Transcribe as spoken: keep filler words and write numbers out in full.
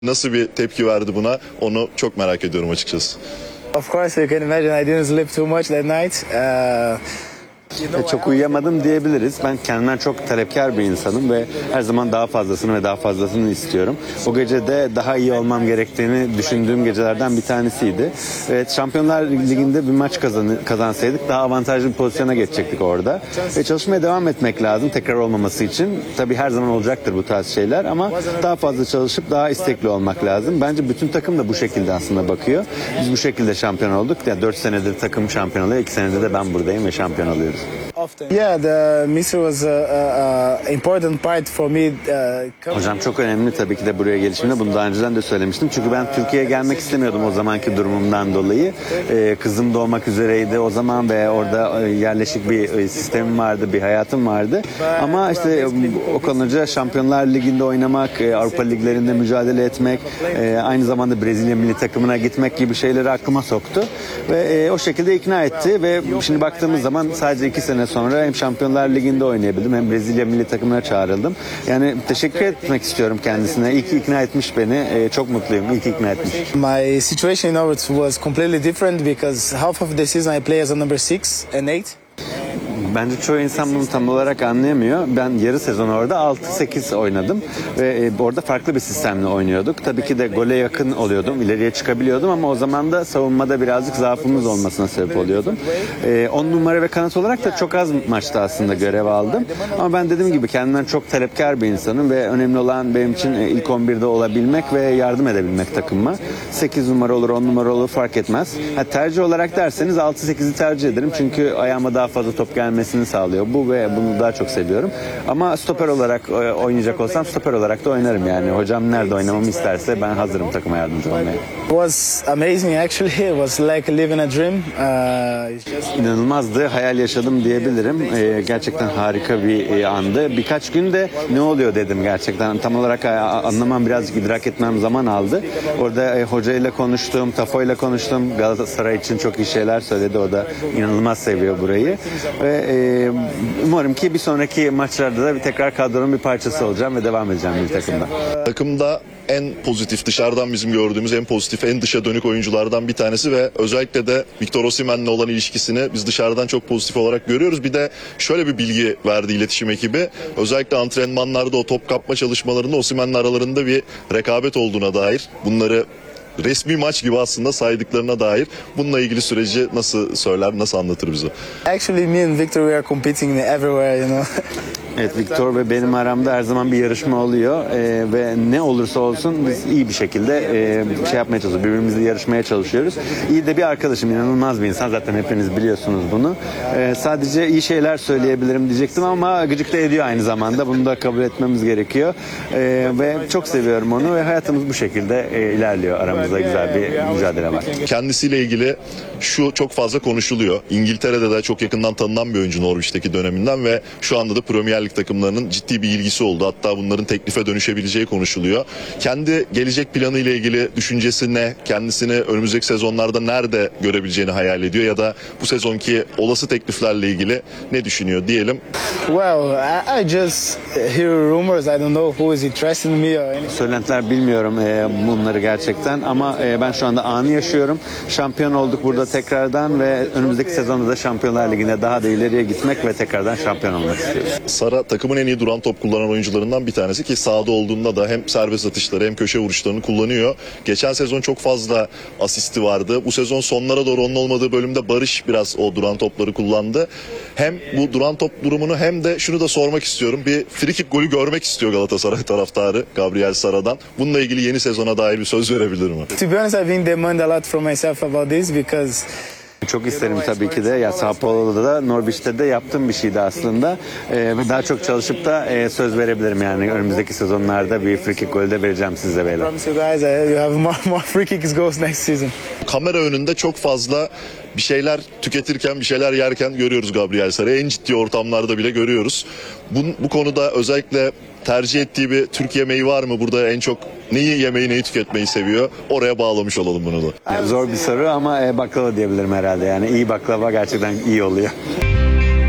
Nasıl bir tepki verdi buna, onu çok merak ediyorum açıkçası. Of course, you can imagine I didn't sleep too much that night. Uh, Çok uyuyamadım diyebiliriz. Ben kendimden çok talepkar bir insanım ve her zaman daha fazlasını ve daha fazlasını istiyorum. O gece de daha iyi olmam gerektiğini düşündüğüm gecelerden bir tanesiydi. Evet, Şampiyonlar Ligi'nde bir maç kazan kazansaydık daha avantajlı bir pozisyona geçecektik orada. Ve çalışmaya devam etmek lazım tekrar olmaması için. Tabii her zaman olacaktır bu tarz şeyler ama daha fazla çalışıp daha istekli olmak lazım. Bence bütün takım da bu şekilde aslında bakıyor. Biz bu şekilde şampiyon olduk. Yani dört senedir takım şampiyon oluyor. iki senedir de ben buradayım ve şampiyon oluyoruz. Yeah, the Misr was a, a important part for me. Uh, Hocam çok önemli tabii ki de buraya gelişimde. Bunu daha önceden de söylemiştim. Çünkü ben Türkiye'ye gelmek istemiyordum o zamanki durumumdan dolayı. Ee, kızım doğmak üzereydi o zaman ve orada yerleşik bir sistemim vardı, bir hayatım vardı. Ama işte o konuca Şampiyonlar Ligi'nde oynamak, Avrupa Liglerinde mücadele etmek, aynı zamanda Brezilya milli takımına gitmek gibi şeyleri aklıma soktu. Ve o şekilde ikna etti ve şimdi baktığımız zaman sadece iki sene sonra hem Şampiyonlar Ligi'nde oynayabildim hem Brezilya milli takımına çağrıldım. Yani teşekkür etmek istiyorum kendisine. İyi ki ikna etmiş beni. Çok mutluyum. İyi ki ikna etmiş. My situation now was completely different because half of the season I play as a number six and eight. Bence çoğu insan bunu tam olarak anlayamıyor. Ben yarı sezon orada altı sekiz oynadım ve orada farklı bir sistemle oynuyorduk. Tabii ki de gole yakın oluyordum, ileriye çıkabiliyordum ama o zaman da savunmada birazcık zaafımız olmasına sebep oluyordum. on numara ve kanat olarak da çok az maçta aslında görev aldım. Ama ben dediğim gibi kendimden çok talepkar bir insanım ve önemli olan benim için ilk on birde olabilmek ve yardım edebilmek takımıma. sekiz numara olur, on numara olur fark etmez. Ha, tercih olarak derseniz altı sekizi tercih ederim çünkü ayağıma daha fazla top gelmesi sağlıyor. Bu ve bunu daha çok seviyorum. Ama stoper olarak oynayacak olsam stoper olarak da oynarım yani. Hocam nerede oynamamı isterse ben hazırım takıma yardımcı olmaya. It was amazing actually. It was like living a dream. Uh, just... İnanılmazdı. Hayal yaşadım diyebilirim. Ee, gerçekten harika bir andı. Birkaç günde ne oluyor dedim gerçekten. Tam olarak anlamam, birazcık idrak etmem zaman aldı. Orada e, hocayla konuştum, Tafo'yla konuştum. Galatasaray için çok iyi şeyler söyledi. O da inanılmaz seviyor burayı. Ve e, umarım ki bir sonraki maçlarda da bir tekrar kadronun bir parçası olacağım ve devam edeceğim bir takımda. Takımda en pozitif, dışarıdan bizim gördüğümüz en pozitif, en dışa dönük oyunculardan bir tanesi ve özellikle de Victor Osimhen'le olan ilişkisini biz dışarıdan çok pozitif olarak görüyoruz. Bir de şöyle bir bilgi verdi iletişim ekibi. Özellikle antrenmanlarda o top kapma çalışmalarında Osimhen'le aralarında bir rekabet olduğuna dair, bunları resmi maç gibi aslında saydıklarına dair, bununla ilgili süreci nasıl söyler, nasıl anlatır bize? Actually, me and Victor we are competing everywhere, you know. Evet, Victor ve benim aramda her zaman bir yarışma oluyor ee, ve ne olursa olsun biz iyi bir şekilde e, şey yapmaya çalışıyoruz. Birbirimizle yarışmaya çalışıyoruz. İyi de bir arkadaşım, inanılmaz bir insan. Zaten hepiniz biliyorsunuz bunu. Ee, sadece iyi şeyler söyleyebilirim diyecektim ama gıcık da ediyor aynı zamanda. Bunu da kabul etmemiz gerekiyor. Ee, ve çok seviyorum onu ve hayatımız bu şekilde e, ilerliyor. Aramızda güzel bir mücadele var. Kendisiyle ilgili şu çok fazla konuşuluyor. İngiltere'de de çok yakından tanınan bir oyuncu Norwich'teki döneminden ve şu anda da Premier Lig takımlarının ciddi bir ilgisi oldu. Hatta bunların teklife dönüşebileceği konuşuluyor. Kendi gelecek planı ile ilgili düşüncesi ne? Kendisini önümüzdeki sezonlarda nerede görebileceğini hayal ediyor ya da bu sezonki olası tekliflerle ilgili ne düşünüyor diyelim. Well, I, I just hear rumors. I don't know who is interested in me or anything. Söylentiler, bilmiyorum e, bunları gerçekten ama e, ben şu anda anı yaşıyorum. Şampiyon olduk burada tekrardan ve önümüzdeki sezonda da Şampiyonlar Ligi'nde daha da ileriye gitmek ve tekrardan şampiyon olmak istiyoruz. Sara takımın en iyi duran top kullanan oyuncularından bir tanesi ki sahada olduğunda da hem serbest atışları hem köşe vuruşlarını kullanıyor. Geçen sezon çok fazla asisti vardı. Bu sezon sonlara doğru onun olmadığı bölümde Barış biraz o duran topları kullandı. Hem bu duran top durumunu hem de şunu da sormak istiyorum. Bir frikik golü görmek istiyor Galatasaray taraftarı Gabriel Sara'dan. Bununla ilgili yeni sezona dair bir söz verebilir mi? To be honest, I've been demand a lot from myself about this because çok isterim tabii ki de. Ya Sao Paulo'da da Norwich'te de yaptığım bir şeydi aslında. Ee, ve daha çok çalışıp da e, söz verebilirim yani önümüzdeki sezonlarda bir free kick golü de vereceğim size beyler. promise you guys, you have more, more free kicks goals next season. Kamera önünde çok fazla bir şeyler tüketirken, bir şeyler yerken görüyoruz Gabriel Sara'yı. En ciddi ortamlarda bile görüyoruz. Bu, bu konuda özellikle tercih ettiği bir Türk yemeği var mı? Burada en çok neyi yemeyi, neyi tüketmeyi seviyor? Oraya bağlamış olalım bunu da. Yani zor bir soru ama e, baklava diyebilirim herhalde. Yani iyi baklava gerçekten iyi oluyor.